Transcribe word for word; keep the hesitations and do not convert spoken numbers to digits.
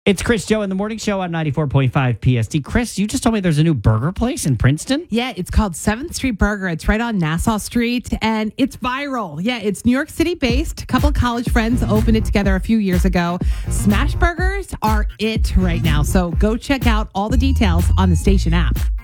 It's Chris Joe in the Morning Show on ninety-four point five P S T. Chris, you just told me there's a new burger place in Princeton? Yeah, it's called seventh Street Burger. It's right on Nassau Street, and it's viral. Yeah, it's New York City based. A couple of college friends opened it together a few years ago. Smash burgers are it right now, so go check out all the details on the station app.